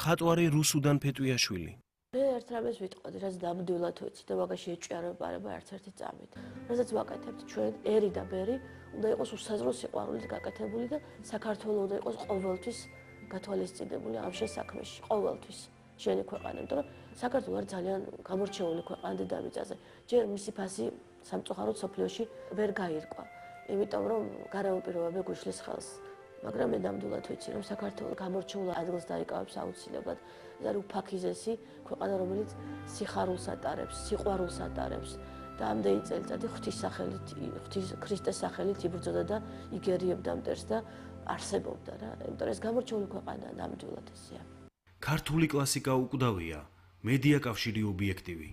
მხატვარი რუსუდან ფეტვიაშვილი. მე ერთ რამეს ვიტყოდი, რაც ნამდვილად ვიცი და მაგაში ეჭვიანება ერთ-ერთი წამით. რასაც ვაკეთებთ ჩვენ ერი და ბერი, უნდა იყოს უსაზრო სიყვარულით გაკეთებული და საქართველოს უნდა იყოს ყოველთვის გათვალისწინებული ამ შესაქმეში, ყოველთვის. შენი ქვეყანა, იმიტომ რომ საქართველოს არის ძალიან გამორჩეული ქვეყანა დედამიწაზე. ჯერ მისი ფასი სამწუხაროდ სოფლიოში ვერ გაირკვა. იმიტომ რომ გარემო პირობები გუშლის ხელს. მაგრამ მე ნამდვილად ვიცი, რომ საქართველოს გამორჩეულ ადგილს დაიკავებს აუცილებლად. ეს არის უფაქიზესი ქვეყანა, რომელიც სიხარულს ატარებს, სიყვარულს ატარებს და ამდენი წელიწადი ღვთის სახელით, ქრისტეს სახელით იბრძოდა და იგერიებდა მტერს და არსებობდა რა. იმიტომ ეს გამორჩეული ქვეყანა ნამდვილად ესეა. ქართული კლასიკა უკვდავია, მედია კავშირი ობიექტივი.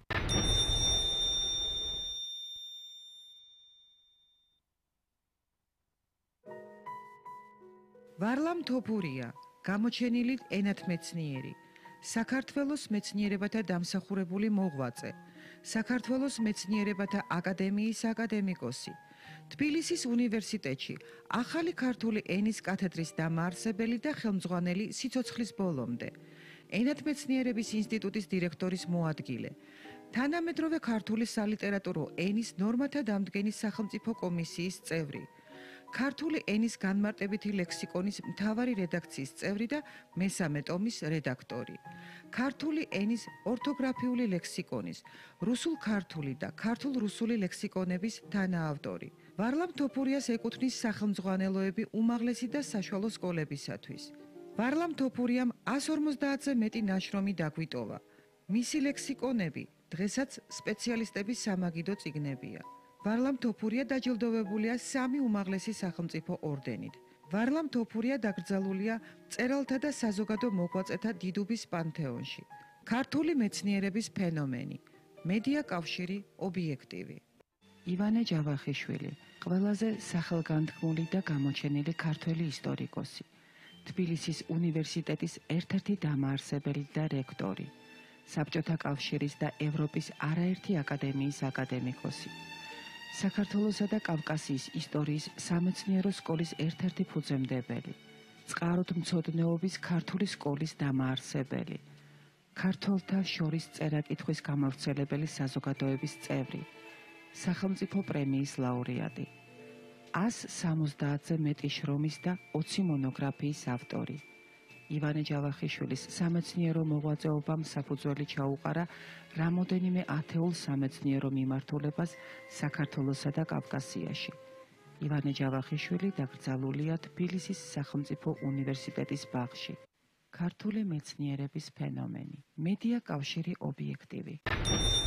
ვარლამ თოფურია, გამოჩენილი ენათმეცნიერი, საქართველოს მეცნიერებათა დამსახურებული მოღვაწე, საქართველოს მეცნიერებათა აკადემიის აკადემიკოსი, თბილისის უნივერსიტეტში ახალი ქართული ენის კათედრის დამაარსებელი და ხელმძღვანელი სიცოცხლის ბოლომდე, ენათმეცნიერების ინსტიტუტის დირექტორის მოადგილე, თანამედროვე ქართული სალიტერატურო ენის ნორმათა დამდგენის სახელმწიფო კომისიის წევრი, ქართული ენის განმარტებითი ლექსიკონის მთავარი რედაქციის წევრი და მესამე ტომის რედაქტორი, ქართული ენის ორთოგრაფიული ლექსიკონის, რუსულ-ქართული და ქართულ-რუსული ლექსიკონების თანაავტორი. ვარლამ თოფურიას ეკუთვნის სახელმძღვანელოები უმაღლესი და საშუალო სკოლებისათვის. ვარლამ თოფურიამ 150-ზე მეტი ნაშრომი დაგვიტოვა. მისი ლექსიკონები დღესაც სპეციალისტების სამაგიდო წიგნებია. ვარლამ თოფურია დაჯილდოვებულია 3 უმაღლესი სახელმწიფო ორდენით. ვარლამ თოფურია დაკრძალულია მწერალთა და საზოგადო მოღვაწეთა დიდუბის პანთეონში. ქართული მეცნიერების ფენომენი, მედია კავშირი ობიექტივი. ივანე ჯავახიშვილი, ყველაზე სახელგანთქმული და გამოჩენილი ქართველი ისტორიკოსი, თბილისის უნივერსიტეტის ერთ-ერთი დამაარსებელი და რექტორი, საბჭოთა კავშირის და ევროპის არაერთი აკადემიის აკადემიკოსი. საქართველოსა და კავკასიის ისტორიის სამეცნიერო სკოლის ერთ-ერთი ფუძემდებელი, წყაროთმცოდნეობის ქართული სკოლის დამაარსებელი, ქართველთა შორის წერა-კითხვის გამავრცელებელი საზოგადოების წევრი, სახელმწიფო პრემიის ლაურეატი, 170-ზე მეტი შრომის და 20 მონოგრაფიის ავტორი. ივანე ჯავახიშვილის სამეცნიერო მოღვაწეობამ საფუძველი ჩაუყარა რამოდენიმე ათეულ სამეცნიერო მიმართულებას საქართველოსა და კავკასიაში. ივანე ჯავახიშვილი დაკრძალულია თბილისის სახელმწიფო უნივერსიტეტის ბაღში. ქართული მეცნიერების ფენომენი, მედია კავშირი ობიექტივი.